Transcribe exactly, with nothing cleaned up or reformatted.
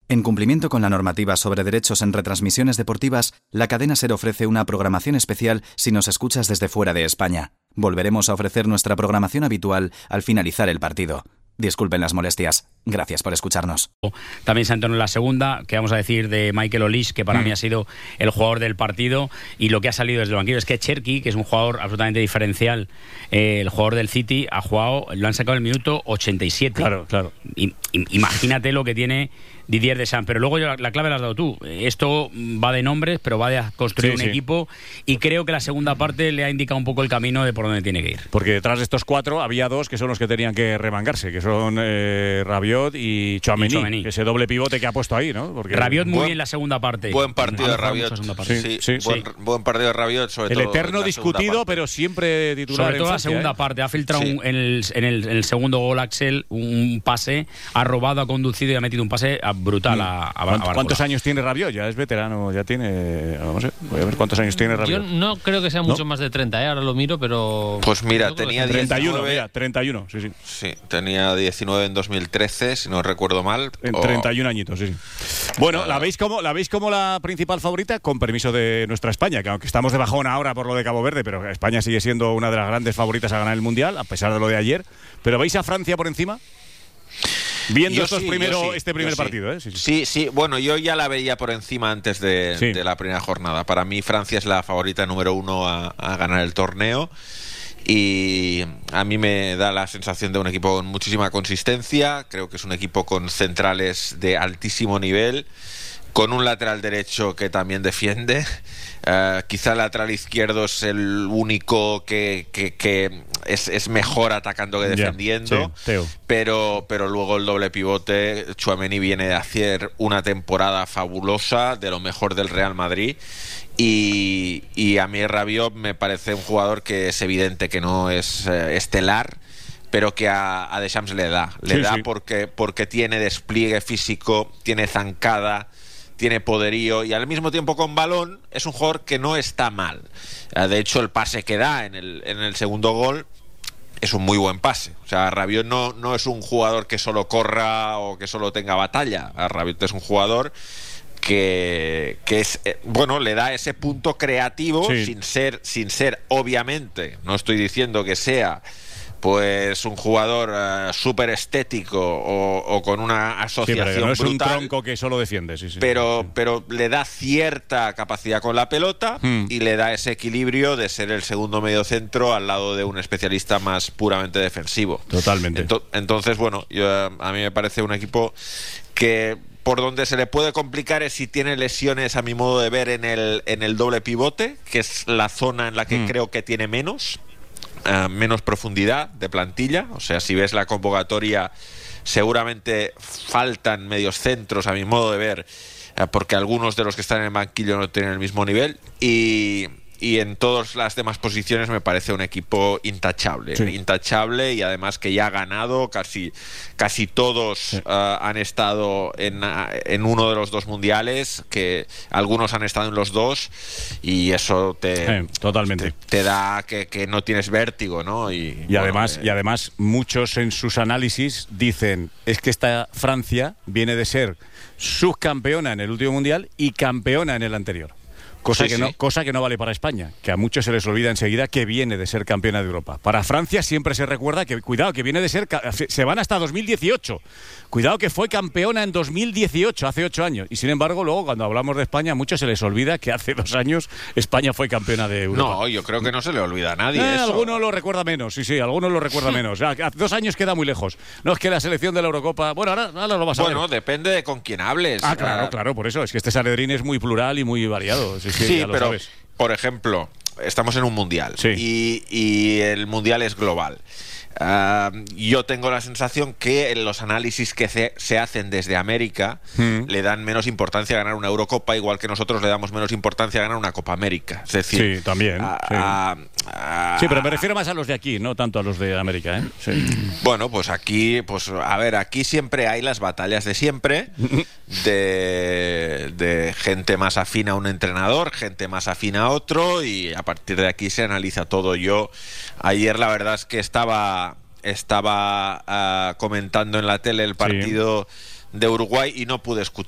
En cumplimiento con la normativa sobre derechos en retransmisiones deportivas, la cadena SER ofrece una programación especial si nos escuchas desde fuera de España. Volveremos a ofrecer nuestra programación habitual al finalizar el partido. Disculpen las molestias. Gracias por escucharnos. También se entonó en la segunda, que vamos a decir de Michael Olise, que para mm. mí ha sido el jugador del partido, y lo que ha salido desde el banquillo es que Cherki, que es un jugador absolutamente diferencial, eh, el jugador del City, ha jugado, lo han sacado en el minuto ochenta y siete. Claro, claro. I, imagínate lo que tiene Didier Deschamps. Pero luego yo, la clave la has dado tú. Esto va de nombres, pero va de construir sí, un sí. equipo, y creo que la segunda parte le ha indicado un poco el camino de por dónde tiene que ir. Porque detrás de estos cuatro había dos que son los que tenían que remangarse, que son eh, Rabiot y Tchouaméni, que ese doble pivote que ha puesto ahí, ¿no? Porque Rabiot muy buen, bien la segunda parte. Buen partido de Rabiot. Sí, sí, sí, buen, sí. buen partido de Rabiot, sobre el todo. El eterno discutido, pero siempre titular. Sobre todo en la Francia, segunda ¿eh? parte. Ha filtrado sí. un, en, el, en, el, en el segundo gol Axel un pase, ha robado, ha conducido y ha metido un pase brutal mm. a, a, ¿Cuántos, a ¿Cuántos años tiene Rabiot? Ya es veterano, ya tiene... No sé, voy a ver cuántos años tiene Rabiot. Yo no creo que sea mucho ¿No? más de treinta, ¿eh? Ahora lo miro, pero... Pues mira, tenía treinta y uno, diecinueve... mira, treinta y uno, sí, sí. Sí, tenía diecinueve en dos mil trece, si no recuerdo mal. En o... treinta y un añitos, sí, sí. Bueno, ¿la veis como la veis como la principal favorita? Con permiso de nuestra España, que aunque estamos de bajón ahora por lo de Cabo Verde, pero España sigue siendo una de las grandes favoritas a ganar el Mundial, a pesar de lo de ayer. ¿Pero veis a Francia por encima? Viendo estos sí, primero, sí, este primer sí. partido, ¿eh? Sí sí. sí, sí. Bueno, yo ya la veía por encima antes de, sí. de la primera jornada. Para mí Francia es la favorita número uno a, a ganar el torneo. Y a mí me da la sensación de un equipo con muchísima consistencia. Creo que es un equipo con centrales de altísimo nivel, con un lateral derecho que también defiende. Uh, quizá el lateral izquierdo es el único que, que, que es, es mejor atacando que defendiendo. Yeah, sí, pero, pero luego el doble pivote, Tchouaméni viene de hacer una temporada fabulosa, de lo mejor del Real Madrid. Y, y a mí Rabiot me parece un jugador que es evidente que no es eh, estelar, pero que a, a Deschamps le da. Le sí, da sí. Porque, porque tiene despliegue físico, tiene zancada, tiene poderío, y al mismo tiempo con balón es un jugador que no está mal. De hecho, el pase que da en el, en el segundo gol es un muy buen pase. O sea, Rabiot no, no es un jugador que solo corra o que solo tenga batalla. Rabiot es un jugador que, que es eh, bueno, le da ese punto creativo, sí. sin ser, sin ser, obviamente, no estoy diciendo que sea pues un jugador uh, súper estético o, o con una asociación sí, no es brutal, un tronco que solo defiende, sí, sí, pero, sí. pero le da cierta capacidad con la pelota hmm. y le da ese equilibrio de ser el segundo mediocentro al lado de un especialista más puramente defensivo. Totalmente. Ento- entonces, bueno, yo, a mí me parece un equipo que por donde se le puede complicar es si tiene lesiones, a mi modo de ver, en el, en el doble pivote, que es la zona en la que hmm. creo que tiene menos. Uh, menos profundidad de plantilla. O sea, si ves la convocatoria, seguramente faltan medios centros, a mi modo de ver, uh, porque algunos de los que están en el banquillo no tienen el mismo nivel. Y, y en todas las demás posiciones me parece un equipo intachable, sí. intachable, y además que ya ha ganado. Casi, casi todos sí. uh, han estado en, en uno de los dos mundiales, que algunos han estado en los dos, y eso te, sí, totalmente. te, te da que, que no tienes vértigo, ¿no? Y, y, bueno, además, eh, y además muchos en sus análisis dicen, es que esta Francia viene de ser subcampeona en el último mundial y campeona en el anterior. Cosa, sí, que no, sí. cosa que no vale para España, que a muchos se les olvida enseguida que viene de ser campeona de Europa. Para Francia siempre se recuerda que, cuidado, que viene de ser, se van hasta dos mil dieciocho. Cuidado que fue campeona en dos mil dieciocho, hace ocho años. Y sin embargo, luego cuando hablamos de España, a muchos se les olvida que hace dos años España fue campeona de Europa. No, yo creo que no se le olvida a nadie eh, eso. Algunos lo recuerda menos, sí, sí, algunos lo recuerda menos. Hace dos años queda muy lejos. No es que la selección de la Eurocopa... Bueno, ahora, ahora lo vas a bueno, ver. Bueno, depende de con quién hables. Ah, claro, claro, por eso. Es que este Sanedrín es muy plural y muy variado. Sí, sí, sí ya lo pero... sabes. Por ejemplo, estamos en un mundial, sí. y, y el mundial es global. Uh, yo tengo la sensación que en los análisis que se, se hacen desde América mm. le dan menos importancia a ganar una Eurocopa, igual que nosotros le damos menos importancia a ganar una Copa América. Es decir, sí, también. Uh, sí. Uh, uh, sí, pero me refiero más a los de aquí, no tanto a los de América, ¿eh? Sí. Bueno, pues aquí, pues a ver, aquí siempre hay las batallas de siempre, de, de gente más afín a un entrenador, gente más afín a otro, y a partir de aquí se analiza todo. Yo ayer la verdad es que estaba estaba uh, comentando en la tele el partido sí. de Uruguay y no pude escuchar